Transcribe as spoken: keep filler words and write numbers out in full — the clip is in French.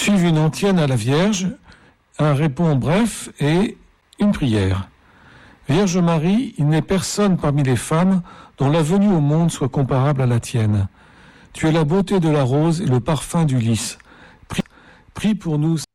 Suivent une antienne à la Vierge, un répond bref et une prière. Vierge Marie, il n'est personne parmi les femmes dont la venue au monde soit comparable à la tienne. Tu es la beauté de la rose et le parfum du lys. Prie, prie pour nous.